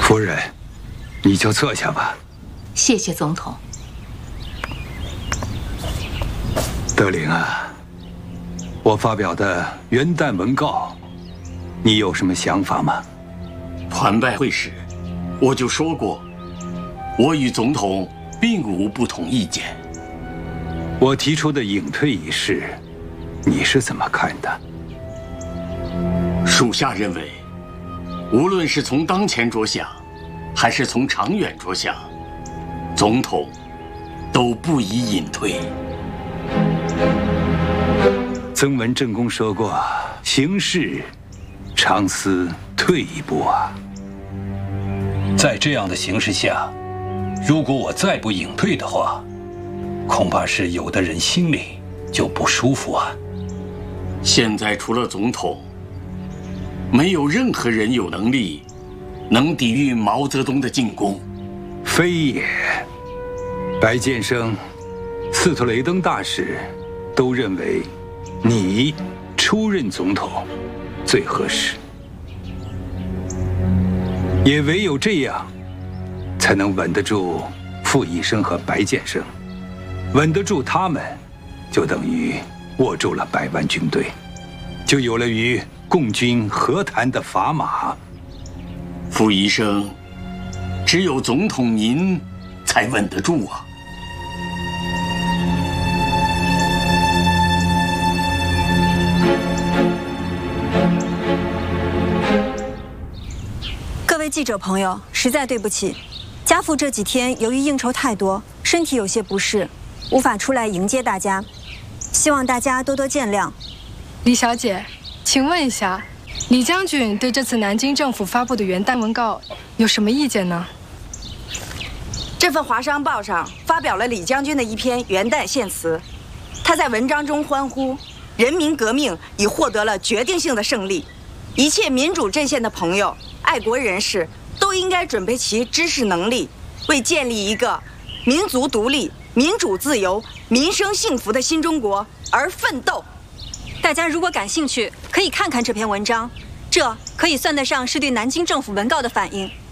夫人，你就坐下吧。 谢谢总统。 德龄啊，我发表的元旦文告，你有什么想法吗？ 团拜会时，我就说过，我与总统并无不同意见。 我提出的隐退一事，你是怎么看的？ 属下认为，无论是从当前着想，还是从长远着想，总统都不宜隐退。 曾文正公说过：“行事常思退一步啊。”在这样的形势下，如果我再不隐退的话，恐怕是有的人心里就不舒服啊。 现在除了总统，没有任何人有能力能抵御毛泽东的进攻。 非也，白建生、斯特雷登大使都认为你出任总统最合适，也唯有这样，才能稳得住傅医生和白建生。稳得住他们，就等于握住了100万军队，就有了与共军和谈的砝码。 傅医生，只有总统您才稳得住啊。 各位记者朋友，实在对不起，家父这几天由于应酬太多，身体有些不适，无法出来迎接大家，希望大家多多见谅。 李小姐，请问一下，李将军对这次南京政府发布的元旦文告有什么意见呢？ 这份华商报上发表了李将军的一篇元旦献词，他在文章中欢呼，人民革命已获得了决定性的胜利，一切民主阵线的朋友、爱国人士都应该准备其知识能力，为建立一个民族独立、民主自由、民生幸福的新中国而奋斗。 大家如果感兴趣，可以看看这篇文章，这可以算得上是对南京政府文告的反应。